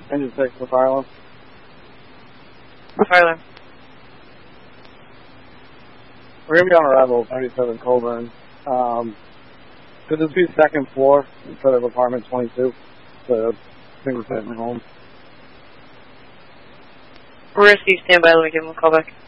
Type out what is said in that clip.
Engine 6 for fire alarm. Fire alarm. We're going to be on arrival 37 Colburn. Could this be second floor instead of apartment 22? The single family home. Risky, stand by, let me give him a call back.